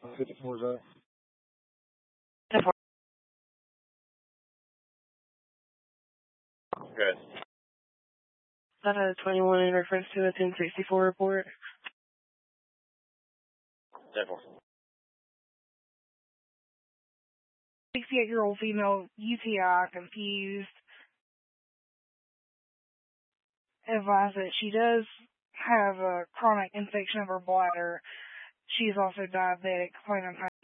54 is that? Good. That had a 21 in reference to a 1064 report. 10-4. 68-year-old female, UTI, confused. Advised that she does have a chronic infection of her bladder. She's also diabetic, complaining of